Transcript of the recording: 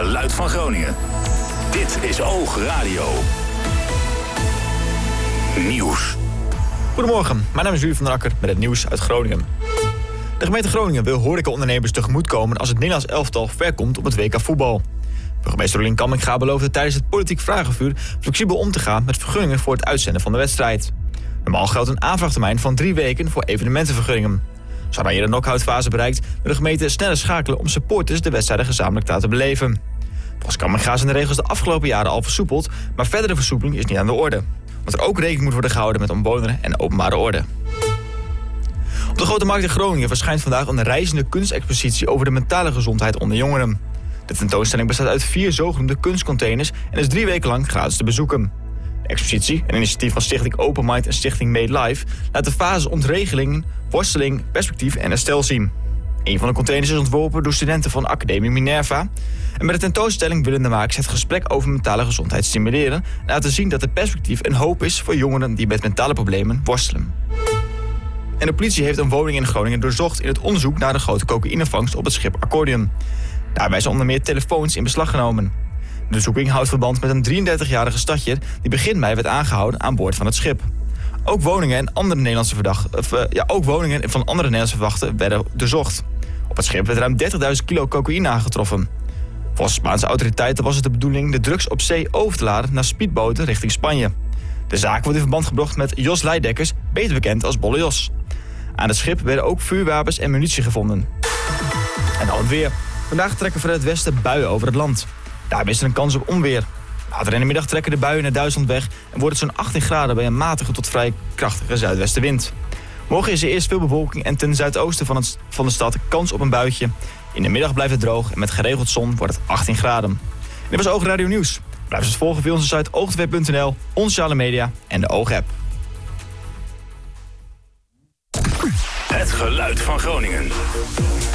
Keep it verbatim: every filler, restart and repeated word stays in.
geluid van Groningen. Dit is Oog Radio. Nieuws. Goedemorgen, mijn naam is Jury van der Akker met het nieuws uit Groningen. De gemeente Groningen wil horecaondernemers tegemoetkomen als het Nederlands elftal ver komt op het W K voetbal. Burgemeester Rolien Kamminga beloofde tijdens het politiek vragenvuur flexibel om te gaan met vergunningen voor het uitzenden van de wedstrijd. Normaal geldt een aanvraagtermijn van drie weken voor evenementenvergunningen. Zodra je de knock-outfase bereikt, wil de gemeente sneller schakelen om supporters de wedstrijden gezamenlijk te laten beleven. Volgens Kamminga zijn de regels de afgelopen jaren al versoepeld, maar verdere versoepeling is niet aan de orde. Omdat er ook rekening moet worden gehouden met omwonenden en openbare orde. Op de Grote Markt in Groningen verschijnt vandaag een reizende kunstexpositie over de mentale gezondheid onder jongeren. De tentoonstelling bestaat uit vier zogenoemde kunstcontainers en is drie weken lang gratis te bezoeken. De expositie, een initiatief van Stichting Open Mind en Stichting Made Life, laat de fases ontregeling, worsteling, perspectief en herstel zien. Een van de containers is ontworpen door studenten van Academie Minerva. En met de tentoonstelling willen de makers het gesprek over mentale gezondheid stimuleren en laten zien dat er perspectief en hoop is voor jongeren die met mentale problemen worstelen. En de politie heeft een woning in Groningen doorzocht in het onderzoek naar de grote cocaïnevangst op het schip Accordion. Daarbij zijn onder meer telefoons in beslag genomen. De onderzoeking houdt verband met een drieëndertigjarige stadjer die begin mei werd aangehouden aan boord van het schip. Ook woningen, en andere Nederlandse verdachten, of, uh, ja, ook woningen van andere Nederlandse verdachten werden doorzocht. Op het schip werd ruim dertigduizend kilo cocaïne aangetroffen. Volgens Spaanse autoriteiten was het de bedoeling de drugs op zee over te laden naar speedboten richting Spanje. De zaak wordt in verband gebracht met Jos Leidekkers, beter bekend als Bolle Jos. Aan het schip werden ook vuurwapens en munitie gevonden. En dan het weer. Vandaag trekken vanuit het westen buien over het land. Daarbij is er een kans op onweer. Later in de middag trekken de buien naar Duitsland weg en wordt het zo'n achttien graden bij een matige tot vrij krachtige zuidwestenwind. Morgen is er eerst veel bewolking en ten zuidoosten van, het, van de stad kans op een buitje. In de middag blijft het droog en met geregeld zon wordt het achttien graden. En dit was Oog Radio Nieuws. Blijf ons volgen via onze site oogtv punt n l, onze sociale media en de Oog-app. Het geluid van Groningen.